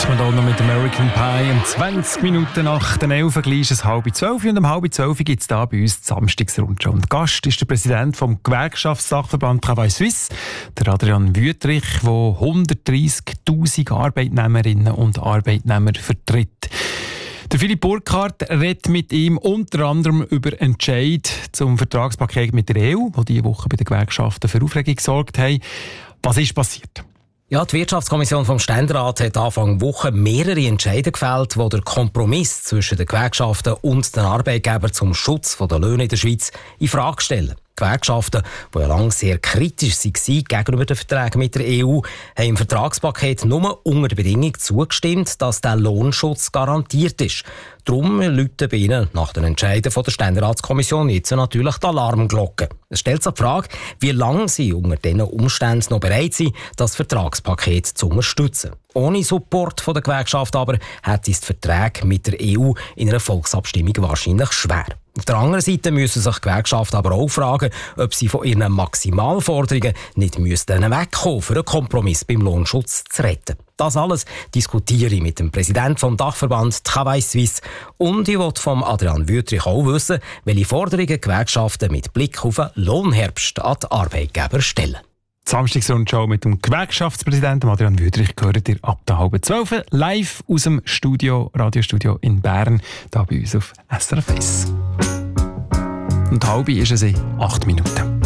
Madonna mit American Pie. 20 Minuten nach den 11 gleich ist es 11:30 und um 11:30 gibt es hier bei uns die Samstagsrundschau. Und Gast ist der Präsident vom Gewerkschaftsdachverband Travail Suisse, der Adrian Wüthrich, der 130'000 Arbeitnehmerinnen und Arbeitnehmer vertritt. Der Philipp Burkhardt redet mit ihm unter anderem über Entscheid zum Vertragspaket mit der EU, das diese Woche bei den Gewerkschaften für Aufregung gesorgt haben. Was ist passiert? Ja, die Wirtschaftskommission vom Ständerat hat Anfang Woche mehrere Entscheide gefällt, die den Kompromiss zwischen den Gewerkschaften und den Arbeitgebern zum Schutz der Löhne in der Schweiz in Frage stellen. Die Gewerkschaften, die ja lange sehr kritisch waren gegenüber den Verträgen mit der EU, haben im Vertragspaket nur unter der Bedingung zugestimmt, dass der Lohnschutz garantiert ist. Darum läuten bei ihnen nach den Entscheiden der Ständeratskommission jetzt natürlich die Alarmglocke. Es stellt sich die Frage, wie lange sie unter diesen Umständen noch bereit sind, das Vertragspaket zu unterstützen. Ohne Support von der Gewerkschaft aber hätte es die Verträge mit der EU in einer Volksabstimmung wahrscheinlich schwer. Auf der anderen Seite müssen sich Gewerkschaften aber auch fragen, ob sie von ihren Maximalforderungen nicht wegkommen, für einen Kompromiss beim Lohnschutz zu retten. Das alles diskutiere ich mit dem Präsidenten vom Dachverband Travail Suisse und ich will vom Adrian Wüthrich auch wissen, welche Forderungen Gewerkschaften mit Blick auf den Lohnherbst an die Arbeitgeber stellen. Die Samstagsrundschau mit dem Gewerkschaftspräsidenten Adrian Wüthrich gehört ihr ab der 11:30 live aus dem Radiostudio in Bern, hier bei uns auf SRF 1. Und halb ist es in 8 Minuten.